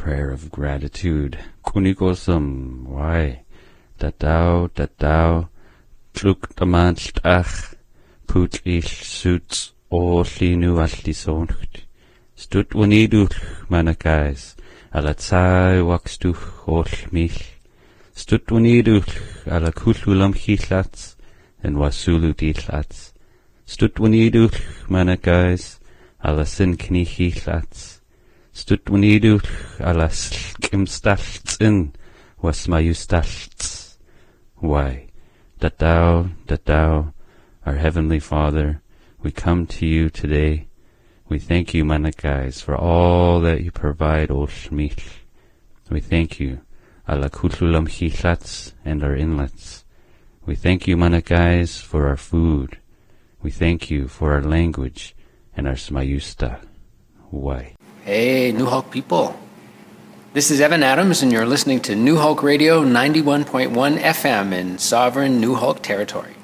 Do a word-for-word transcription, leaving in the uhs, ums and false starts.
prayer of gratitude. Kunigosum, why? Dat thou, that thou, tluk damanstach, put ich suits, o linu allisoncht. Stut waniduch, manakais, ala tsai wakstuch, o mich. Stut waniduch, ala kululam chitlats, en wasulu ditlats. Stut waniduch, manakais, ala sin kni chitlats. Stut waniduch, ala skimstaltsin, was mayustalts. Why, that thou, that thou, our Heavenly Father, we come to you today. We thank you, Manakais, for all that you provide, O Shmich. We thank you, ala kutlulam chichlats and our inlets. We thank you, Manakais, for our food. We thank you for our language and our smayusta. Why? Hey, New Hulk people. This is Evan Adams, and you're listening to New Hulk Radio ninety-one point one F M in sovereign New Hulk territory.